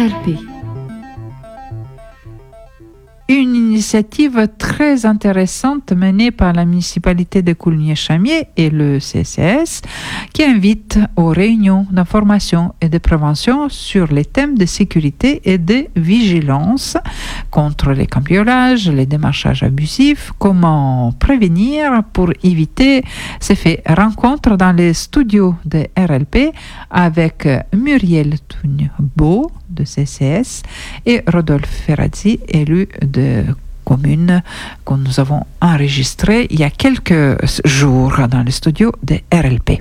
RLP. Une initiative très intéressante menée par la municipalité de Coulugny-Chamiers et le CCS qui invite aux réunions d'information et de prévention sur les thèmes de sécurité et de vigilance contre les cambriolages, les démarchages abusifs, comment prévenir pour éviter ces faits. Rencontre dans les studios de RLP avec Muriel Tougne-Beau de CCS et Rodolphe Ferrazzi, élu de commune que nous avons enregistré il y a quelques jours dans les studios de RLP.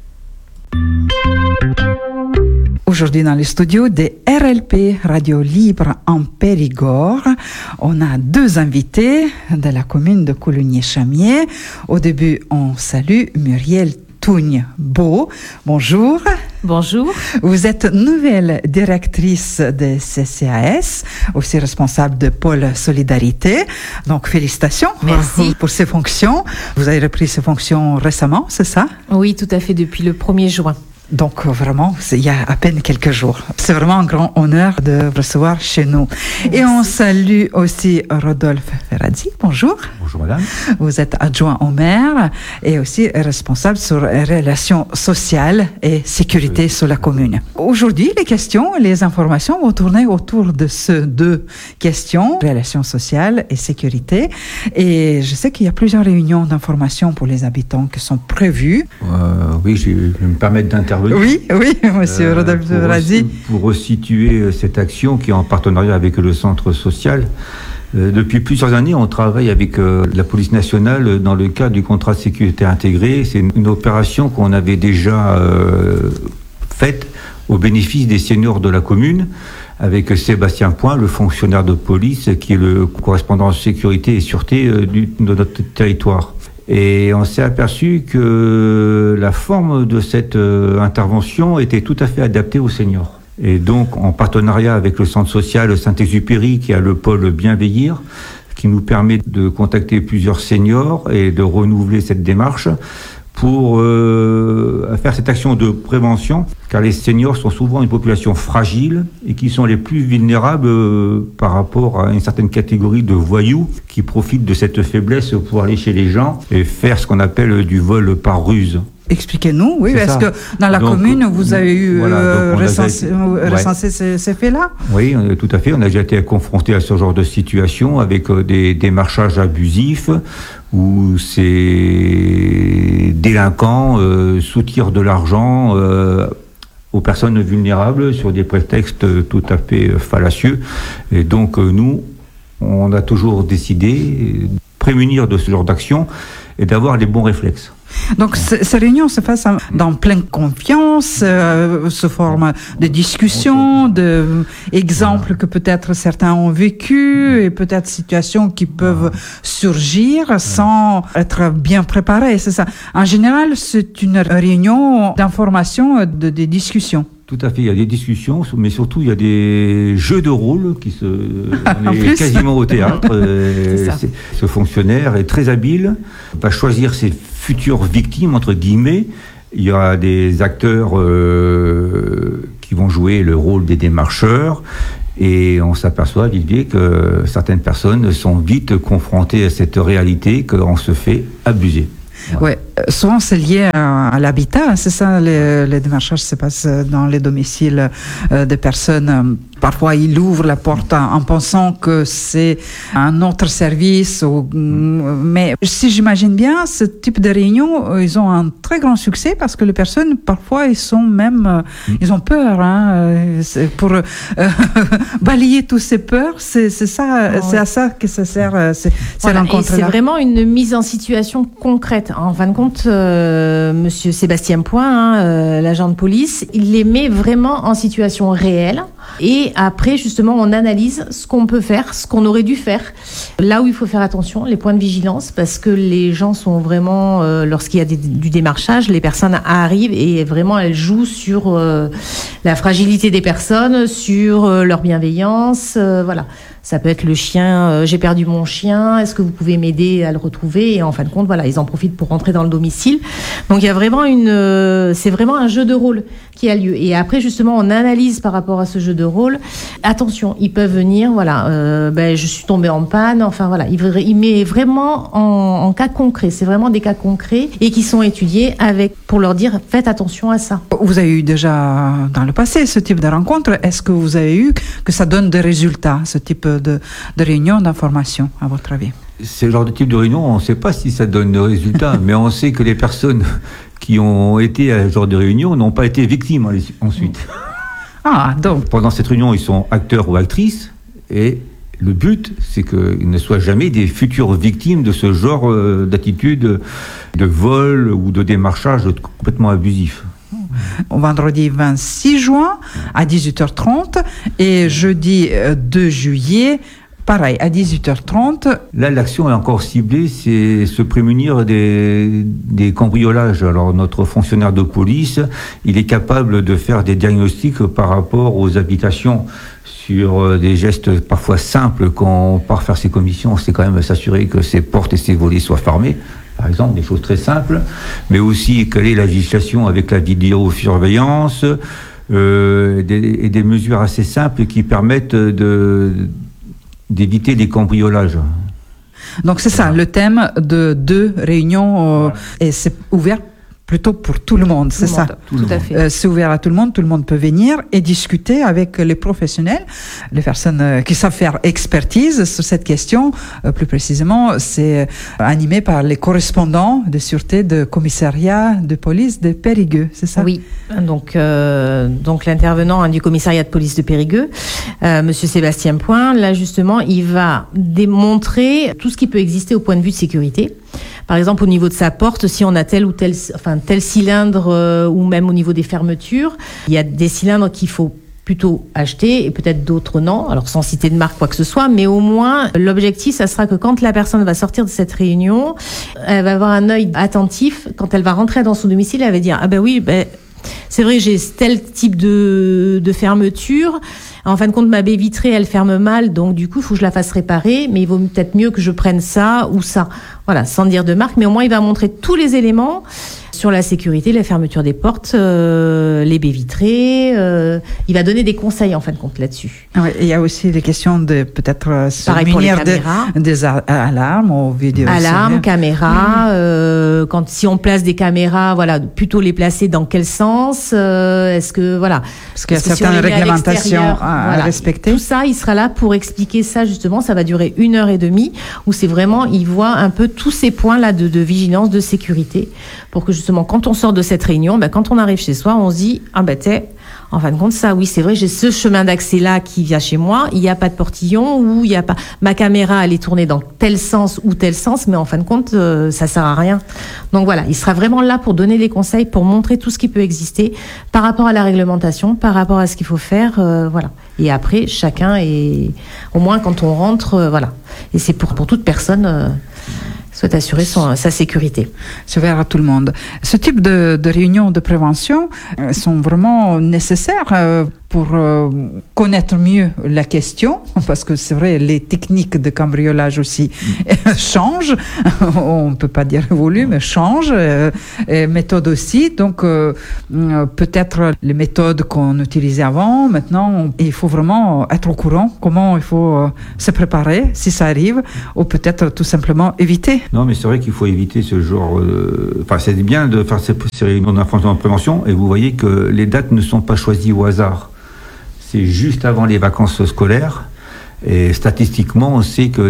Aujourd'hui dans les studios de RLP, Radio Libre en Périgord, on a deux invités de la commune de Coulugny-Chamiers. Au début, on salue Muriel Tougne-Beau. Bonjour. Bonjour. Vous êtes nouvelle directrice de CCAS, aussi responsable de pôle Solidarité. Donc, félicitations. Merci. Pour ces fonctions. Vous avez repris ces fonctions récemment, c'est ça? Oui, tout à fait, depuis le 1er juin. Donc vraiment, il y a à peine quelques jours. C'est vraiment un grand honneur de vous recevoir chez nous. Merci. Et on salue aussi Rodolphe Ferrazzi. Bonjour. Bonjour madame. Vous êtes adjoint au maire et aussi responsable sur les relations sociales et sécurité sur la commune. Aujourd'hui, les questions et les informations vont tourner autour de ces deux questions, relations sociales et sécurité. Et je sais qu'il y a plusieurs réunions d'information pour les habitants qui sont prévues. Oui, je vais me permettre d'intervenir. Oui, monsieur Rodolphe Ferrazzi. Pour resituer cette action qui est en partenariat avec le centre social. Depuis plusieurs années, on travaille avec la police nationale dans le cadre du contrat de sécurité intégré. C'est une opération qu'on avait déjà faite au bénéfice des seniors de la commune, avec Sébastien Point, le fonctionnaire de police, qui est le correspondant sécurité et sûreté de notre territoire. Et on s'est aperçu que la forme de cette intervention était tout à fait adaptée aux seniors. Et donc, en partenariat avec le centre social Saint-Exupéry, qui a le pôle Bienveillir, qui nous permet de contacter plusieurs seniors et de renouveler cette démarche pour faire cette action de prévention, car les seniors sont souvent une population fragile et qui sont les plus vulnérables par rapport à une certaine catégorie de voyous qui profitent de cette faiblesse pour aller chez les gens et faire ce qu'on appelle du vol par ruse. Expliquez-nous, oui, est-ce que dans la commune, vous avez eu recensé ces faits-là? Oui, tout à fait. On a déjà été confronté à ce genre de situation avec des démarchages abusifs où ces délinquants soutirent de l'argent aux personnes vulnérables sur des prétextes tout à fait fallacieux. Et donc, nous, on a toujours décidé de prémunir de ce genre d'action et d'avoir les bons réflexes. Donc, ces réunions se passent dans pleine confiance, sous forme de discussions, d'exemples que peut-être certains ont vécu et peut-être situations qui peuvent surgir sans être bien préparées, c'est ça. En général, c'est une réunion d'information, de discussions. Tout à fait, il y a des discussions, mais surtout il y a des jeux de rôle on est quasiment au théâtre. Ce fonctionnaire est très habile, va choisir ses futures victimes, entre guillemets. Il y a des acteurs qui vont jouer le rôle des démarcheurs. Et on s'aperçoit, Olivier, que certaines personnes sont vite confrontées à cette réalité qu'on se fait abuser. Oui, souvent c'est lié à l'habitat, c'est ça, les démarchages se passent dans les domiciles des personnes. Parfois, ils ouvrent la porte en pensant que c'est un autre service. Mais si j'imagine bien, ce type de réunion, ils ont un très grand succès parce que les personnes, parfois, ils ont peur. Pour balayer toutes ces peurs, c'est ça, c'est à ça que ça sert ces rencontres-là. Et c'est vraiment une mise en situation concrète. En fin de compte, monsieur Sébastien Point, l'agent de police, il les met vraiment en situation réelle. Et après, justement, on analyse ce qu'on peut faire, ce qu'on aurait dû faire. Là où il faut faire attention, les points de vigilance, parce que les gens sont vraiment, lorsqu'il y a du démarchage, les personnes arrivent et vraiment elles jouent sur la fragilité des personnes, sur leur bienveillance, voilà. Ça peut être le chien, j'ai perdu mon chien, est-ce que vous pouvez m'aider à le retrouver? Et en fin de compte, voilà, ils en profitent pour rentrer dans le domicile. Donc il y a vraiment c'est vraiment un jeu de rôle qui a lieu. Et après, justement, on analyse par rapport à ce jeu de rôle. Attention, ils peuvent venir, je suis tombée en panne, enfin voilà, il met vraiment en cas concret. C'est vraiment des cas concrets et qui sont étudiés pour leur dire faites attention à ça. Vous avez eu déjà dans le passé ce type de rencontre. Est-ce que vous avez eu que ça donne des résultats, ce type de réunion d'information, à votre avis? C'est le genre de type de réunion, on ne sait pas si ça donne des résultats, mais on sait que les personnes qui ont été à ce genre de réunion n'ont pas été victimes ensuite. Donc. Pendant cette réunion, ils sont acteurs ou actrices, et le but, c'est qu'ils ne soient jamais des futures victimes de ce genre d'attitude de vol ou de démarchage complètement abusif. Vendredi 26 juin à 18h30 et jeudi 2 juillet, pareil, à 18h30. Là, l'action est encore ciblée, c'est se prémunir des cambriolages. Alors, notre fonctionnaire de police, il est capable de faire des diagnostics par rapport aux habitations sur des gestes parfois simples. Quand on part faire ses commissions, c'est quand même s'assurer que ses portes et ses volets soient fermés. Par exemple, des choses très simples, mais aussi quelle est la législation avec la vidéosurveillance, et des mesures assez simples qui permettent d'éviter des cambriolages. Donc c'est ça, le thème de 2 réunions, et c'est ouvert plutôt pour tout le monde, c'est ça? Tout à fait. C'est ouvert à tout le monde peut venir et discuter avec les professionnels, les personnes qui savent faire expertise sur cette question. Plus précisément, c'est animé par les correspondants de sûreté de commissariat de police de Périgueux, c'est ça? Oui, donc l'intervenant du commissariat de police de Périgueux, Monsieur Sébastien Point, là justement, il va démontrer tout ce qui peut exister au point de vue de sécurité. Par exemple, au niveau de sa porte, si on a tel cylindre, ou même au niveau des fermetures, il y a des cylindres qu'il faut plutôt acheter et peut-être d'autres non, alors sans citer de marque quoi que ce soit, mais au moins l'objectif ça sera que quand la personne va sortir de cette réunion, elle va avoir un œil attentif. Quand elle va rentrer dans son domicile, elle va dire c'est vrai, j'ai tel type de fermeture. En fin de compte, ma baie vitrée, elle ferme mal, donc du coup, il faut que je la fasse réparer, mais il vaut peut-être mieux que je prenne ça ou ça. Voilà, sans dire de marque, mais au moins, il va montrer tous les éléments sur la sécurité, la fermeture des portes, les baies vitrées. Il va donner des conseils, en fin de compte, là-dessus. Oui, il y a aussi des questions de peut-être se munir des alarmes ou vidéos. Alarmes, caméras. Si on place des caméras, plutôt les placer dans quel sens? Est-ce que, Parce qu'il y a certaines réglementations à respecter. Tout ça, il sera là pour expliquer ça, justement. Ça va durer 1h30, où c'est vraiment, il voit un peu tous ces points-là de vigilance, de sécurité, pour que justement, quand on sort de cette réunion, quand on arrive chez soi, on se dit, en fin de compte, ça, oui, c'est vrai, j'ai ce chemin d'accès-là qui vient chez moi, il n'y a pas de portillon, ou il n'y a pas, ma caméra, elle est tournée dans tel sens ou tel sens, mais en fin de compte, ça sert à rien. Donc voilà, il sera vraiment là pour donner des conseils, pour montrer tout ce qui peut exister par rapport à la réglementation, par rapport à ce qu'il faut faire, Et après, chacun est, au moins quand on rentre, Et c'est pour toute personne, souhaite assurer sa sécurité. C'est ouvert à tout le monde. Ce type de réunions de prévention sont vraiment nécessaires pour connaître mieux la question, parce que c'est vrai, les techniques de cambriolage aussi changent, on ne peut pas dire évoluent, mais changent, et méthodes aussi, donc peut-être les méthodes qu'on utilisait avant, maintenant, il faut vraiment être au courant, comment il faut se préparer si ça arrive, ou peut-être tout simplement éviter. Non, mais c'est vrai qu'il faut éviter ce genre... c'est bien de faire ces réunions d'information et de prévention, et vous voyez que les dates ne sont pas choisies au hasard. C'est juste avant les vacances scolaires. Et statistiquement, on sait que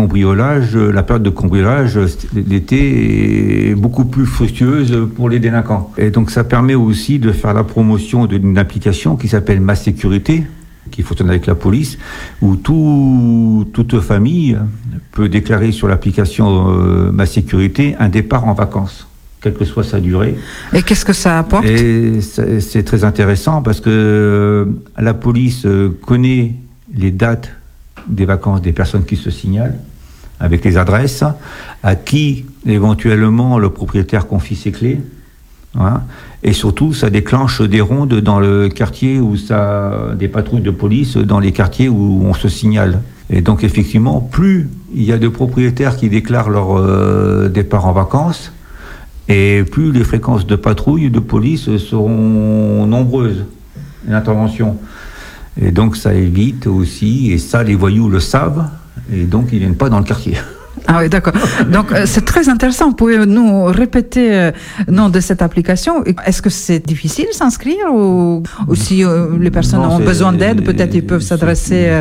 la période de cambriolage l'été est beaucoup plus fructueuse pour les délinquants. Et donc ça permet aussi de faire la promotion d'une application qui s'appelle Ma Sécurité, qui fonctionne avec la police, où toute famille peut déclarer sur l'application Ma Sécurité un départ en vacances, quelle que soit sa durée. Et qu'est-ce que ça apporte? Et c'est très intéressant parce que la police connaît les dates des vacances des personnes qui se signalent, avec les adresses, à qui éventuellement le propriétaire confie ses clés. Et surtout, ça déclenche des rondes dans le quartier des patrouilles de police dans les quartiers où on se signale. Et donc effectivement, plus il y a de propriétaires qui déclarent leur départ en vacances, et plus les fréquences de patrouille de police seront nombreuses, l'intervention. Et donc ça évite aussi, et ça les voyous le savent, et donc ils ne viennent pas dans le quartier. Ah oui, d'accord. Donc, c'est très intéressant. Pouvez-nous répéter le nom de cette application? Est-ce que c'est difficile de s'inscrire ou si les personnes ont besoin d'aide, peut-être ils peuvent s'adresser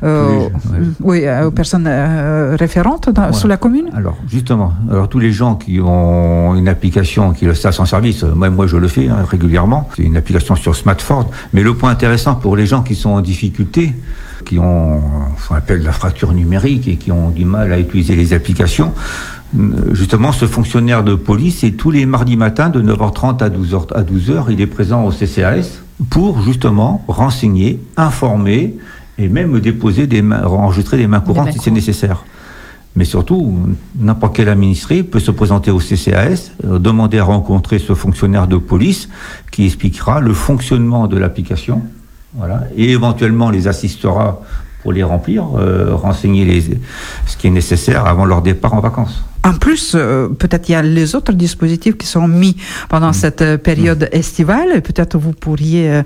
aux personnes référentes sur la commune? Alors, justement, tous les gens qui ont une application, qui le savent en service, moi je le fais régulièrement, c'est une application sur smartphone, mais le point intéressant pour les gens qui sont en difficulté, qui ont ce qu'on appelle la fracture numérique et qui ont du mal à utiliser les applications, justement ce fonctionnaire de police, et tous les mardis matins de 9h30 à 12h, il est présent au CCAS pour justement renseigner, informer et même déposer enregistrer des mains courantes si c'est nécessaire. Mais surtout, n'importe quel administré peut se présenter au CCAS, demander à rencontrer ce fonctionnaire de police qui expliquera le fonctionnement de l'application. Voilà. Et éventuellement les assistera pour les remplir, renseigner ce qui est nécessaire avant leur départ en vacances. En plus, peut-être il y a les autres dispositifs qui sont mis pendant cette période estivale, et peut-être vous pourriez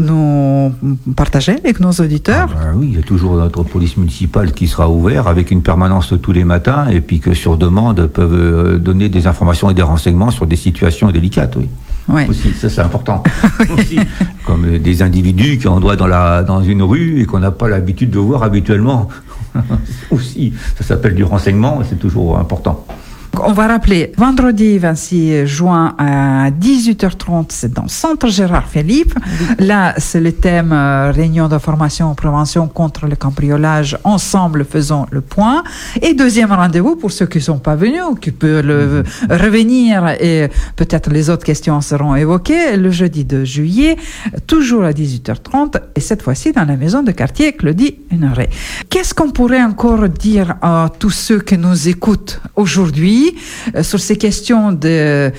nous partager avec nos auditeurs. Oui, il y a toujours notre police municipale qui sera ouverte avec une permanence tous les matins, et puis que sur demande peuvent donner des informations et des renseignements sur des situations délicates, oui. Oui. Aussi, ça c'est important. Aussi, comme des individus qui ont droit dans une rue et qu'on n'a pas l'habitude de voir habituellement. Aussi, ça s'appelle du renseignement et c'est toujours important. On va rappeler, vendredi 26 juin à 18h30, c'est dans le centre Gérard Philippe. Oui. Là, c'est le thème réunion d'information et prévention contre le cambriolage. Ensemble, faisons le point. Et deuxième rendez-vous pour ceux qui ne sont pas venus ou qui peuvent revenir, et peut-être les autres questions seront évoquées, le jeudi 2 juillet, toujours à 18h30, et cette fois-ci dans la maison de quartier Claudie Hunneret. Qu'est-ce qu'on pourrait encore dire à tous ceux qui nous écoutent aujourd'hui sur ces questions de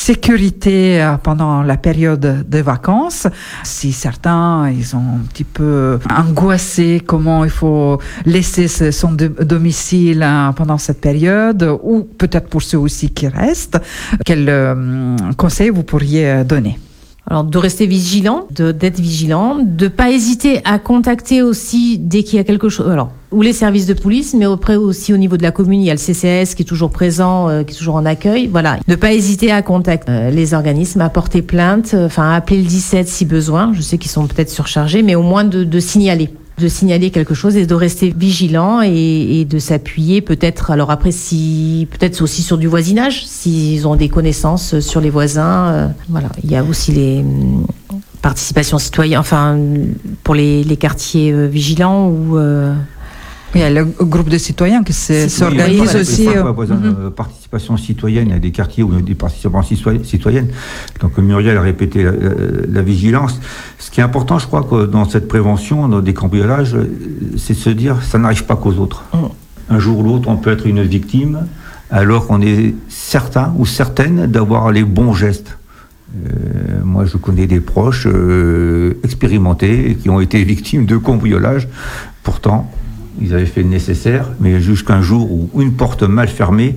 sécurité pendant la période des vacances? Si certains, ils ont un petit peu angoissé comment il faut laisser son domicile pendant cette période, ou peut-être pour ceux aussi qui restent, quels conseils vous pourriez donner? Alors, de rester vigilant, d'être vigilant, de pas hésiter à contacter aussi dès qu'il y a quelque chose. Alors, ou les services de police, mais après aussi au niveau de la commune, il y a le CCAS qui est toujours présent, qui est toujours en accueil. Voilà, de pas hésiter à contacter les organismes, à porter plainte, à appeler le 17 si besoin. Je sais qu'ils sont peut-être surchargés, mais au moins de signaler. De signaler quelque chose et de rester vigilant et de s'appuyer peut-être, alors après peut-être aussi sur du voisinage, s'ils ont des connaissances sur les voisins. Voilà, il y a aussi les participations citoyennes, pour les quartiers vigilants ou... Il y a le groupe de citoyens qui s'organise aussi. Participation citoyenne, il y a des quartiers où il y a des participations citoyennes. Donc Muriel a répété la vigilance. Ce qui est important, je crois, que dans cette prévention des cambriolages, c'est de se dire ça n'arrive pas qu'aux autres. Un jour ou l'autre, on peut être une victime, alors qu'on est certain ou certaine d'avoir les bons gestes. Moi, je connais des proches expérimentés qui ont été victimes de cambriolages. Pourtant, ils avaient fait le nécessaire, mais jusqu'un jour où une porte mal fermée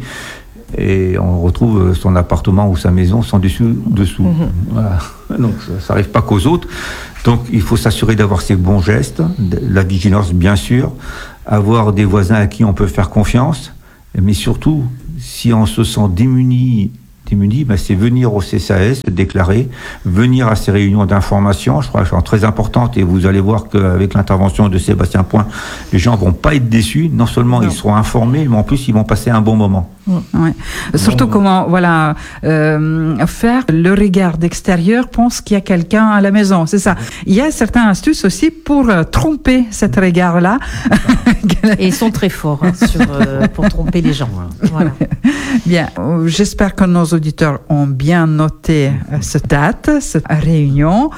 et on retrouve son appartement ou sa maison sans dessous. Voilà. Donc ça n'arrive pas qu'aux autres. Donc il faut s'assurer d'avoir ces bons gestes, la vigilance bien sûr, avoir des voisins à qui on peut faire confiance, mais surtout, si on se sent démuni, c'est venir au CCAS, déclarer, venir à ces réunions d'information, je crois qu'elles sont très importantes, et vous allez voir qu'avec l'intervention de Sébastien Point, les gens vont pas être déçus, non seulement ils seront informés, mais en plus ils vont passer un bon moment. Ouais. Surtout comment faire le regard d'extérieur pense qu'il y a quelqu'un à la maison, c'est ça. Il y a certaines astuces aussi pour tromper cet regard-là. Et ils sont très forts pour tromper les gens. Voilà. Bien, j'espère que nos auditeurs ont bien noté cette date, cette réunion.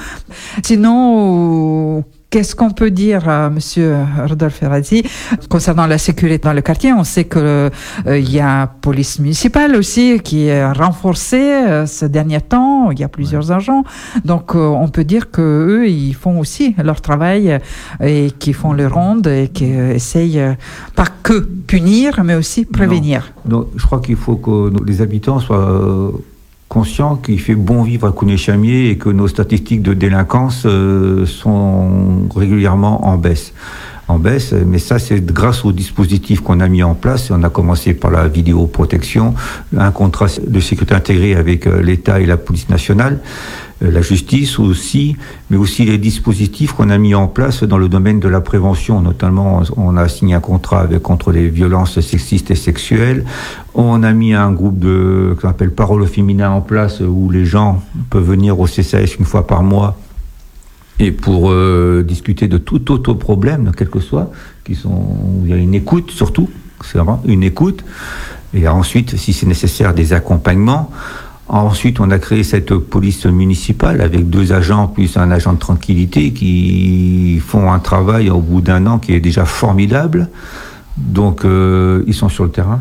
Sinon, qu'est-ce qu'on peut dire, Monsieur Rodolphe Ferrazzi, concernant la sécurité dans le quartier? On sait que il y a police municipale aussi qui est renforcée ces derniers temps. Il y a plusieurs agents, donc on peut dire que eux, ils font aussi leur travail et qui font les rondes et qui essayent pas que punir, mais aussi prévenir. Non, je crois qu'il faut que les habitants soient conscient qu'il fait bon vivre à Cougnet-Chamiers et que nos statistiques de délinquance sont régulièrement en baisse. Mais ça c'est grâce au dispositif qu'on a mis en place. On a commencé par la vidéoprotection, un contrat de sécurité intégré avec l'État et la police nationale, la justice aussi, mais aussi les dispositifs qu'on a mis en place dans le domaine de la prévention. Notamment, on a signé un contrat contre les violences sexistes et sexuelles. On a mis un groupe qu'on appelle Parole au féminin en place, où les gens peuvent venir au CCAS une fois par mois et pour discuter de tout autre problème, quel que soit, où il y a une écoute surtout, c'est vraiment une écoute, et ensuite, si c'est nécessaire, des accompagnements. Ensuite, on a créé cette police municipale avec 2 agents plus un agent de tranquillité qui font un travail au bout d'un an qui est déjà formidable. Donc, ils sont sur le terrain.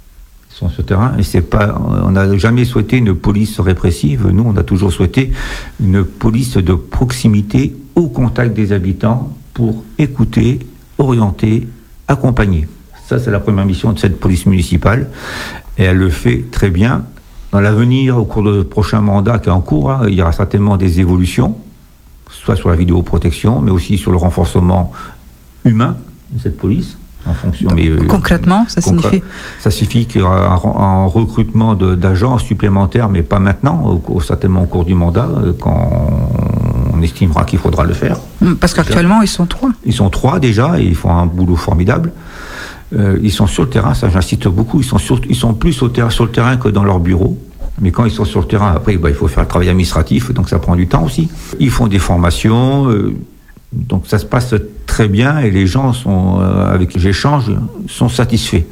Et c'est pas, on n'a jamais souhaité une police répressive. Nous, on a toujours souhaité une police de proximité au contact des habitants pour écouter, orienter, accompagner. Ça, c'est la première mission de cette police municipale. Et elle le fait très bien. Dans l'avenir, au cours du prochain mandat qui est en cours, il y aura certainement des évolutions, soit sur la vidéoprotection, mais aussi sur le renforcement humain de cette police. En fonction, concrètement, ça signifie Ça signifie qu'il y aura un recrutement d'agents supplémentaires, mais pas maintenant, certainement au cours du mandat, quand on estimera qu'il faudra le faire. Parce qu'actuellement, ils sont 3. Ils sont 3 déjà, et ils font un boulot formidable. Ils sont sur le terrain, ça j'insiste beaucoup, ils sont plus sur le terrain que dans leur bureau. Mais quand ils sont sur le terrain, après, il faut faire le travail administratif, donc ça prend du temps aussi. Ils font des formations, donc ça se passe très bien et les gens avec qui j'échange sont satisfaits.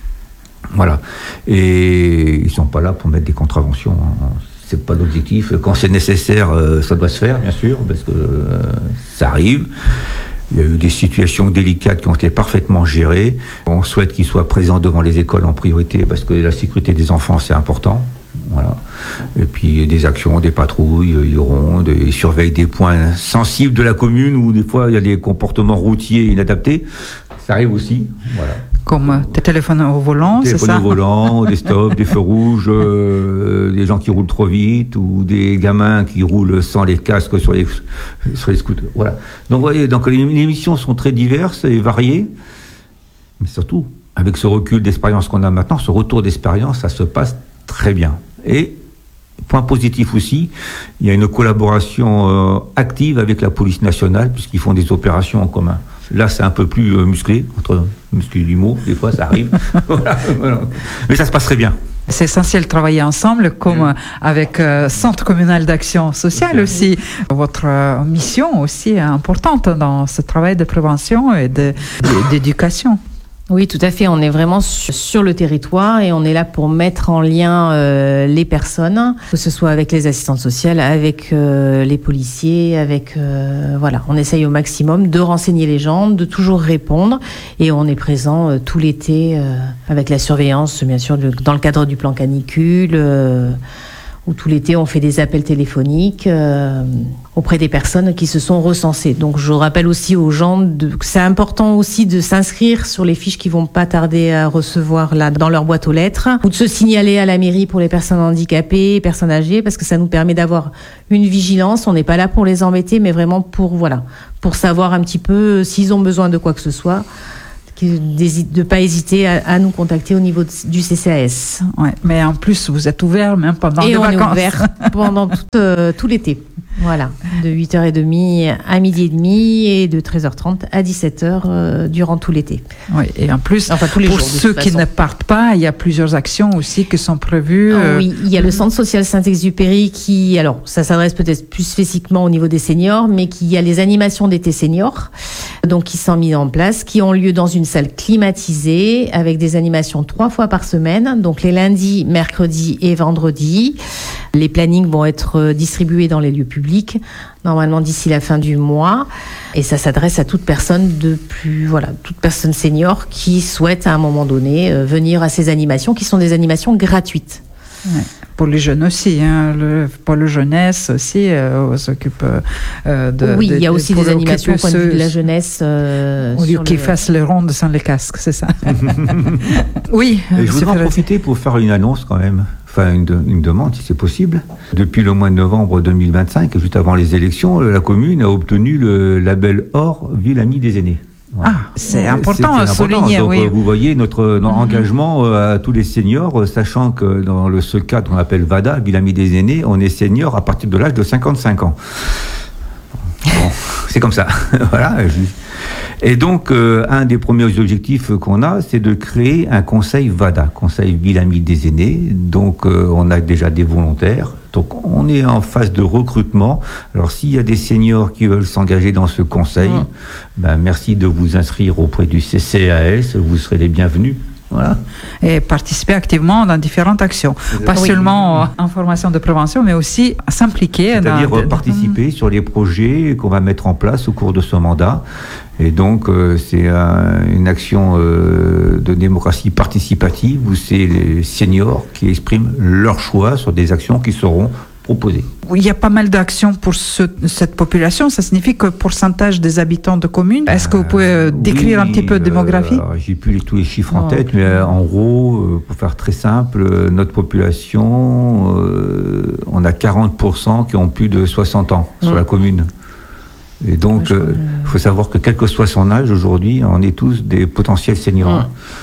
Voilà. Et ils sont pas là pour mettre des contraventions. C'est pas l'objectif. Quand c'est nécessaire, ça doit se faire, bien sûr, parce que ça arrive. Il y a eu des situations délicates qui ont été parfaitement gérées. On souhaite qu'ils soient présents devant les écoles en priorité parce que la sécurité des enfants, c'est important. Voilà. Et puis des actions, des patrouilles, ils rondes, ils surveillent des points sensibles de la commune où des fois il y a des comportements routiers inadaptés. Ça arrive aussi. Voilà. Comme des téléphones au volant, c'est ça ? Téléphones au volant, des stops, des feux rouges, des gens qui roulent trop vite ou des gamins qui roulent sans les casques sur les scooters. Voilà. Donc vous voyez, les missions sont très diverses et variées, mais surtout avec ce recul d'expérience qu'on a maintenant, ce retour d'expérience, ça se passe très bien. Et point positif aussi, il y a une collaboration active avec la police nationale puisqu'ils font des opérations en commun. Là, c'est un peu plus musclé, entre musclé du mot, des fois ça arrive. Voilà. Mais ça se passe très bien. C'est essentiel de travailler ensemble, comme avec Centre communal d'action sociale aussi. Votre mission aussi est importante dans ce travail de prévention et d'éducation. Oui, tout à fait. On est vraiment sur le territoire et on est là pour mettre en lien les personnes, que ce soit avec les assistantes sociales, avec les policiers, voilà. On essaye au maximum de renseigner les gens, de toujours répondre et on est présent tout l'été avec la surveillance, bien sûr, dans le cadre du plan canicule. Où tout l'été on fait des appels téléphoniques auprès des personnes qui se sont recensées. Donc je rappelle aussi aux gens que c'est important aussi de s'inscrire sur les fiches qui vont pas tarder à recevoir là dans leur boîte aux lettres, ou de se signaler à la mairie pour les personnes handicapées, personnes âgées, parce que ça nous permet d'avoir une vigilance. On n'est pas là pour les embêter, mais vraiment pour savoir un petit peu s'ils ont besoin de quoi que ce soit. De ne pas hésiter à nous contacter au niveau du CCAS. Ouais, mais en plus, vous êtes ouvert même pendant les vacances. Et on est ouvert pendant tout l'été. Voilà, de 8h30 à 12h30 et de 13h30 à 17h durant tout l'été. Oui, et en plus, tous les pour jours, ceux qui ne partent pas, il y a plusieurs actions aussi qui sont prévues. Oui, il y a le Centre social Saint-Exupéry qui, alors ça s'adresse peut-être plus spécifiquement au niveau des seniors, mais qui a les animations d'été seniors, donc qui sont mises en place, qui ont lieu dans une salle climatisée avec des animations 3 fois par semaine, donc les lundis, mercredis et vendredis. Les plannings vont être distribués dans les lieux publics, normalement d'ici la fin du mois. Et ça s'adresse à toute personne toute personne senior qui souhaite à un moment donné venir à ces animations, qui sont des animations gratuites. Ouais. Pour les jeunes aussi, pour la jeunesse aussi, on s'occupe Oui, il y a aussi des animations au point de vue de la jeunesse. Au lieu qu'ils fassent les rondes sans les casques, c'est ça. Oui. Et je voudrais en profiter pour faire une annonce quand même. faire une demande, si c'est possible. Depuis le mois de novembre 2025, juste avant les élections, la commune a obtenu le label Or Ville Amie des Aînés. Voilà. Ah, c'est important à souligner. Donc, oui. Vous voyez notre engagement à tous les seniors, sachant que dans ce cadre qu'on appelle VADA, Ville Amie des Aînés, on est senior à partir de l'âge de 55 ans. Bon, c'est comme ça. Voilà. Et donc, un des premiers objectifs qu'on a, c'est de créer un conseil VADA, Conseil Ville Amie des Aînés. Donc, on a déjà des volontaires. Donc, on est en phase de recrutement. Alors, s'il y a des seniors qui veulent s'engager dans ce conseil, merci de vous inscrire auprès du CCAS. Vous serez les bienvenus. Voilà. Et participer activement dans différentes actions. Pas seulement en formation de prévention, mais aussi s'impliquer. C'est-à-dire participer sur les projets qu'on va mettre en place au cours de ce mandat. Et donc, c'est une action de démocratie participative où c'est les seniors qui expriment leur choix sur des actions qui seront proposées. Il y a pas mal d'actions pour cette population. Ça signifie que pourcentage des habitants de communes. Est-ce que vous pouvez décrire un petit peu la démographie? J'ai plus tous les chiffres en tête, mais en gros, pour faire très simple, notre population, on a 40% qui ont plus de 60 ans sur la commune. Et donc, il faut savoir que quel que soit son âge, aujourd'hui, on est tous des potentiels seniors.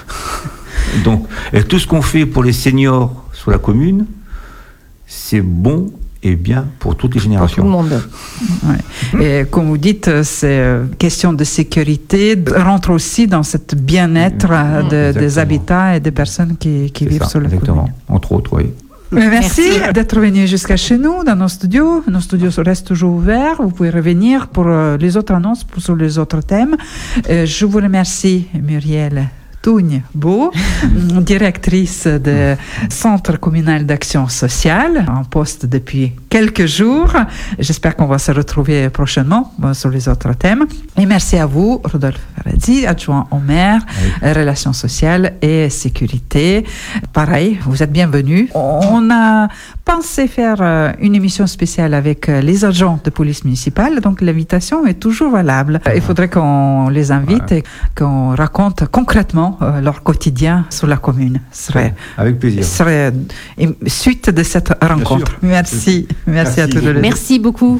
Donc, et tout ce qu'on fait pour les seniors sur la commune, c'est bon et bien pour toutes les générations. Pour tout le monde. Ouais. Et comme vous dites, c'est question de sécurité, rentre aussi dans cette bien-être des habitants et des personnes qui vivent sur la commune. Entre autres, oui. Merci d'être venu jusqu'à chez nous, dans nos studios. Nos studios restent toujours ouverts. Vous pouvez revenir pour les autres annonces, sur les autres thèmes. Je vous remercie, Muriel Tugne-Beau, directrice du Centre communal d'action sociale, en poste depuis quelques jours. J'espère qu'on va se retrouver prochainement sur les autres thèmes. Et merci à vous, Rodolphe Faradzi, adjoint au maire, relations sociales et sécurité. Pareil, vous êtes bienvenus. On a pensé faire une émission spéciale avec les agents de police municipale, donc l'invitation est toujours valable. Il faudrait qu'on les invite et qu'on raconte concrètement leur quotidien sur la commune. Avec plaisir. Serait suite de cette rencontre. Merci à tous les deux. Merci beaucoup.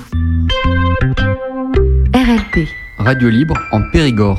RLP. Radio libre en Périgord.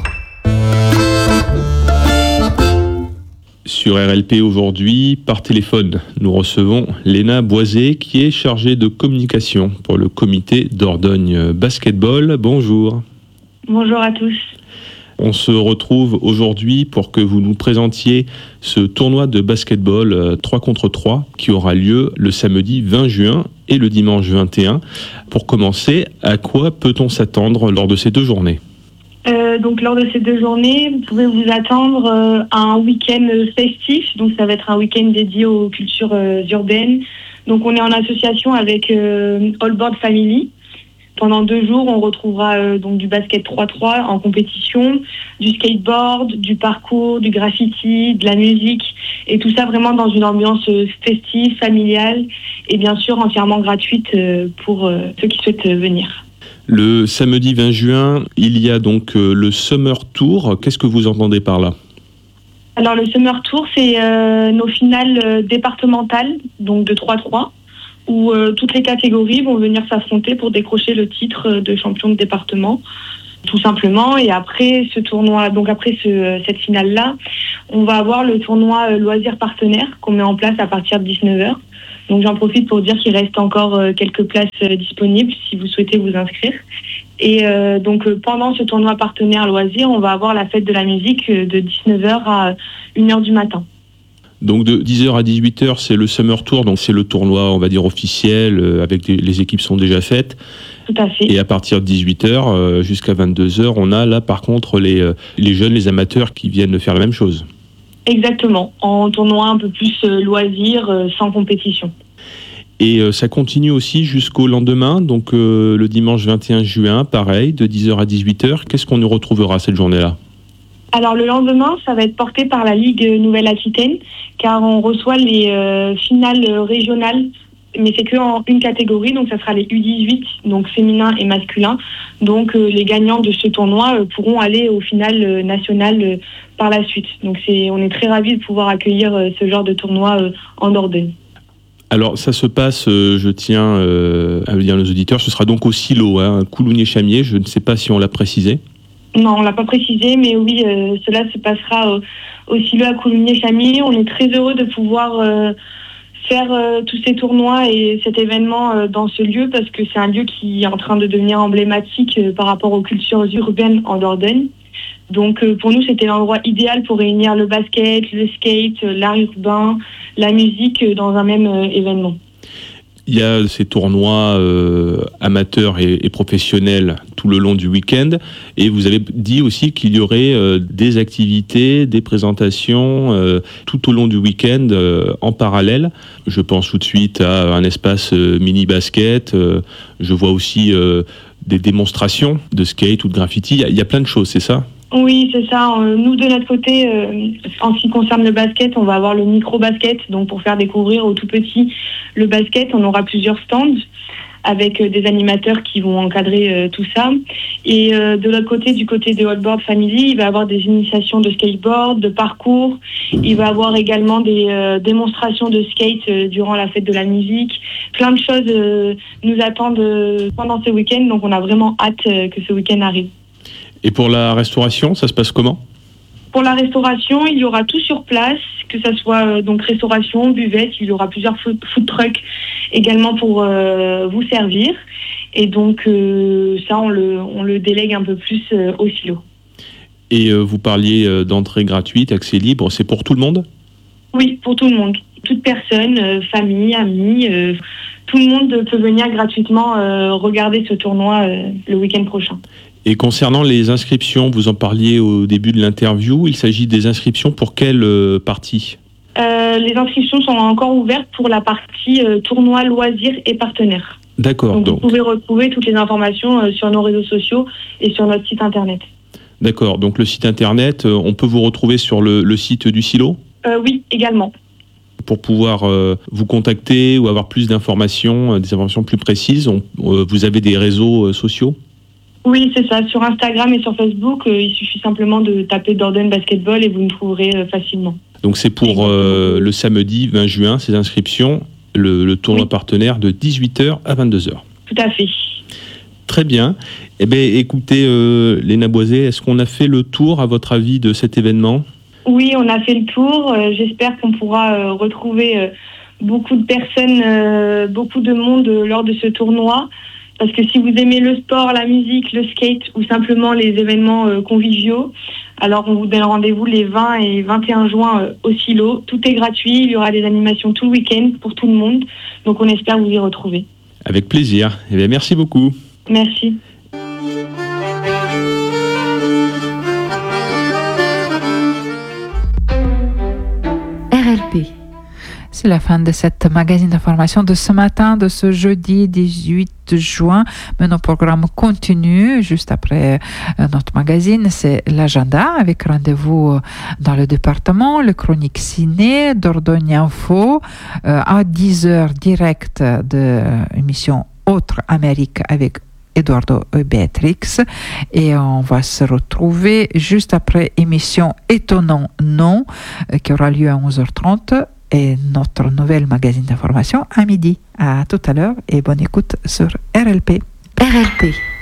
Sur RLP aujourd'hui, par téléphone, nous recevons Léna Boisé qui est chargée de communication pour le comité Dordogne Basketball. Bonjour. Bonjour à tous. On se retrouve aujourd'hui pour que vous nous présentiez ce tournoi de basketball 3 contre 3 qui aura lieu le samedi 20 juin et le dimanche 21. Pour commencer, à quoi peut-on s'attendre lors de ces 2 journées ? Donc lors de ces 2 journées, vous pouvez vous attendre à un week-end festif. Donc ça va être un week-end dédié aux cultures urbaines. Donc on est en association avec All Board Family. Pendant 2 jours, on retrouvera donc du basket 3-3 en compétition, du skateboard, du parcours, du graffiti, de la musique, et tout ça vraiment dans une ambiance festive, familiale, et bien sûr entièrement gratuite pour ceux qui souhaitent venir. Le samedi 20 juin, il y a donc le Summer Tour. Qu'est-ce que vous entendez par là ? Alors le Summer Tour, c'est nos finales départementales, donc de 3-3. Où toutes les catégories vont venir s'affronter pour décrocher le titre de champion de département, tout simplement. Et après ce tournoi, donc après cette finale-là, on va avoir le tournoi loisirs partenaires qu'on met en place à partir de 19h. Donc j'en profite pour dire qu'il reste encore quelques places disponibles si vous souhaitez vous inscrire. Et donc pendant ce tournoi partenaire loisirs, on va avoir la fête de la musique de 19h à 1h du matin. Donc de 10h à 18h, c'est le Summer Tour, donc c'est le tournoi, on va dire, officiel, avec les équipes sont déjà faites. Tout à fait. Et à partir de 18h jusqu'à 22h, on a là par contre les jeunes, les amateurs qui viennent faire la même chose. Exactement, en tournoi un peu plus loisir, sans compétition. Et ça continue aussi jusqu'au lendemain, donc le dimanche 21 juin, pareil, de 10h à 18h. Qu'est-ce qu'on nous retrouvera cette journée-là ? Alors le lendemain, ça va être porté par la Ligue Nouvelle-Aquitaine, car on reçoit les finales régionales, mais c'est que en une catégorie, donc ça sera les U18, donc féminin et masculin. Donc les gagnants de ce tournoi pourront aller au final national par la suite. Donc on est très ravis de pouvoir accueillir ce genre de tournoi en Dordogne. Alors ça se passe, je tiens à le dire à nos auditeurs, ce sera donc au silo, Coulounier-Chamiers, je ne sais pas si on l'a précisé. Non, on l'a pas précisé, mais oui, cela se passera au silo à Coulounier-Chamiers. On est très heureux de pouvoir faire tous ces tournois et cet événement dans ce lieu parce que c'est un lieu qui est en train de devenir emblématique par rapport aux cultures urbaines en Dordogne. Donc pour nous, c'était l'endroit idéal pour réunir le basket, le skate, l'art urbain, la musique dans un même événement. Il y a ces tournois amateurs et professionnels tout le long du week-end. Et vous avez dit aussi qu'il y aurait des activités, des présentations tout au long du week-end en parallèle. Je pense tout de suite à un espace mini-basket. Je vois aussi des démonstrations de skate ou de graffiti. Il y a plein de choses, c'est ça ? Oui, c'est ça. Nous, de notre côté, en ce qui concerne le basket, on va avoir le micro-basket. Donc, pour faire découvrir aux tout petits le basket, on aura plusieurs stands avec des animateurs qui vont encadrer tout ça. Et de l'autre côté, du côté de Hotboard Family, il va y avoir des initiations de skateboard, de parcours. Il va y avoir également des démonstrations de skate durant la fête de la musique. Plein de choses nous attendent pendant ce week-end. Donc, on a vraiment hâte que ce week-end arrive. Et pour la restauration, ça se passe comment ? Pour la restauration, il y aura tout sur place, que ça soit donc restauration, buvette, il y aura plusieurs food trucks également pour vous servir. Et donc ça, on le délègue un peu plus au silo. Et vous parliez d'entrée gratuite, accès libre, c'est pour tout le monde ? Oui, pour tout le monde. Toute personne, famille, amis, tout le monde peut venir gratuitement regarder ce tournoi le week-end prochain. Et concernant les inscriptions, vous en parliez au début de l'interview, il s'agit des inscriptions pour quelle partie ? Les inscriptions sont encore ouvertes pour la partie tournoi, loisirs et partenaires. D'accord. Donc vous pouvez retrouver toutes les informations sur nos réseaux sociaux et sur notre site internet. D'accord, donc le site internet, on peut vous retrouver sur le site du silo ? Oui, également. Pour pouvoir vous contacter ou avoir plus d'informations, des informations plus précises, vous avez des réseaux sociaux ? Oui, c'est ça. Sur Instagram et sur Facebook, il suffit simplement de taper Dordogne Basketball et vous nous trouverez facilement. Donc c'est pour le samedi 20 juin, ces inscriptions, le tournoi partenaire de 18h à 22h. Tout à fait. Très bien. Eh bien, écoutez, Léna Boisé, est-ce qu'on a fait le tour, à votre avis, de cet événement ? Oui, on a fait le tour. J'espère qu'on pourra retrouver beaucoup de personnes, beaucoup de monde lors de ce tournoi. Parce que si vous aimez le sport, la musique, le skate ou simplement les événements conviviaux, alors on vous donne rendez-vous les 20 et 21 juin au silo. Tout est gratuit, il y aura des animations tout le week-end pour tout le monde. Donc on espère vous y retrouver. Avec plaisir. Eh bien, merci beaucoup. Merci. RLP. C'est la fin de cette magazine d'information de ce matin, de ce jeudi 18 juin. Mais nos programmes continuent juste après notre magazine. C'est l'agenda avec rendez-vous dans le département, le chronique ciné, Dordogne Info, à 10h direct de l'émission Autre Amérique avec Eduardo Beatrix, et on va se retrouver juste après émission Étonnant Non qui aura lieu à 11h30 et notre nouvelle magazine d'information à midi. À tout à l'heure et bonne écoute sur RLP. RLP.